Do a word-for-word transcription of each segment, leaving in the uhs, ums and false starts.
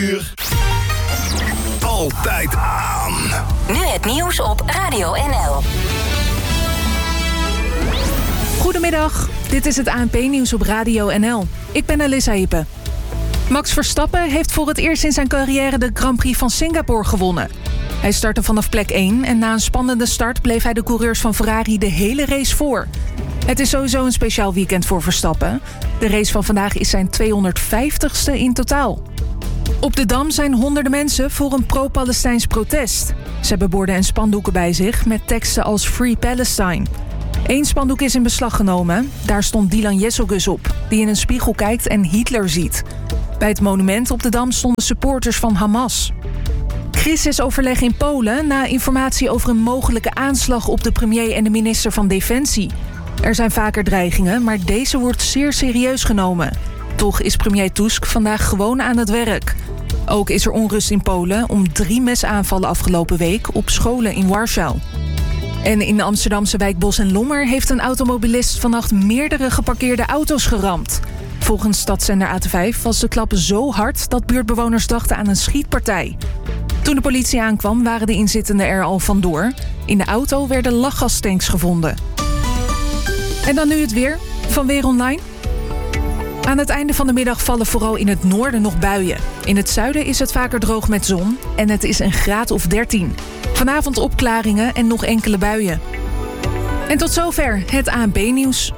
uur. Altijd aan. Nu het nieuws op Radio N L. Goedemiddag, dit is het A N P-nieuws op Radio N L. Ik ben Alissa Hippe. Max Verstappen heeft voor het eerst in zijn carrière de Grand Prix van Singapore gewonnen. Hij startte vanaf plek één en na een spannende start bleef hij de coureurs van Ferrari de hele race voor. Het is sowieso een speciaal weekend voor Verstappen. De race van vandaag is zijn tweehonderdvijftigste in totaal. Op de Dam zijn honderden mensen voor een pro-Palestijns protest. Ze hebben borden en spandoeken bij zich met teksten als Free Palestine. Eén spandoek is in beslag genomen. Daar stond Dylan Jesselgus op, die in een spiegel kijkt en Hitler ziet. Bij het monument op de Dam stonden supporters van Hamas. Crisisoverleg in Polen na informatie over een mogelijke aanslag op de premier en de minister van Defensie. Er zijn vaker dreigingen, maar deze wordt zeer serieus genomen. Toch is premier Tusk vandaag gewoon aan het werk. Ook is er onrust in Polen om drie mesaanvallen afgelopen week op scholen in Warschau. En in de Amsterdamse wijk Bos en Lommer heeft een automobilist vannacht meerdere geparkeerde auto's geramd. Volgens stadszender A T vijf was de klap zo hard dat buurtbewoners dachten aan een schietpartij. Toen de politie aankwam waren de inzittenden er al vandoor. In de auto werden lachgastanks gevonden. En dan nu het weer van Weer Online. Aan het einde van de middag vallen vooral in het noorden nog buien. In het zuiden is het vaker droog met zon en het is een graad of dertien. Vanavond opklaringen en nog enkele buien. En tot zover het A N P-nieuws.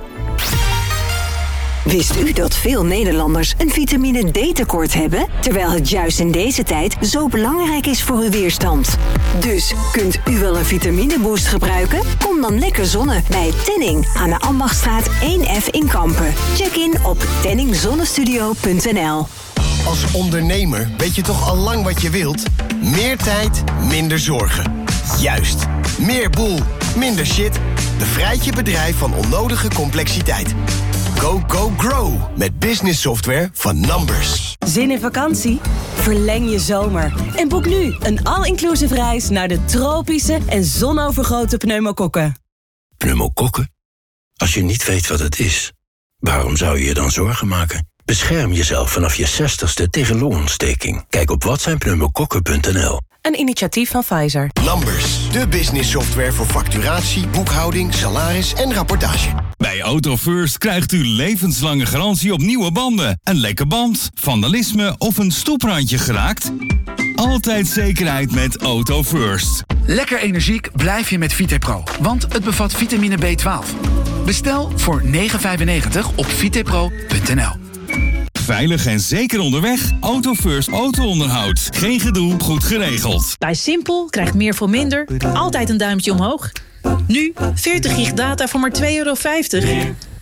Wist u dat veel Nederlanders een vitamine D-tekort hebben? Terwijl het juist in deze tijd zo belangrijk is voor uw weerstand. Dus kunt u wel een vitamineboost gebruiken? Kom dan lekker zonnen bij Tenning aan de Ambachtstraat één F in Kampen. Check in op tenning zonnestudio punt n l. Als ondernemer weet je toch al lang wat je wilt? Meer tijd, minder zorgen. Juist. Meer boel, minder shit. Bevrijd je bedrijf van onnodige complexiteit. Go, go, grow met business software van Numbers. Zin in vakantie? Verleng je zomer en boek nu een all-inclusive reis naar de tropische en zonovergoten pneumokokken. Pneumokokken? Als je niet weet wat het is, waarom zou je je dan zorgen maken? Bescherm jezelf vanaf je zestigste tegen longontsteking. Kijk op wat zijn pneumokokken punt n l. Een initiatief van Pfizer. Numbers, de business software voor facturatie, boekhouding, salaris en rapportage. Bij AutoFirst krijgt u levenslange garantie op nieuwe banden. Een lekke band, vandalisme of een stoeprandje geraakt? Altijd zekerheid met AutoFirst. Lekker energiek blijf je met Vitepro, want het bevat vitamine B twaalf. Bestel voor negen vijfennegentig op vitepro punt n l. Veilig en zeker onderweg. AutoFirst auto-onderhoud. Geen gedoe, goed geregeld. Bij Simpel krijg meer voor minder. Altijd een duimpje omhoog. Nu veertig gig data voor maar twee euro vijftig.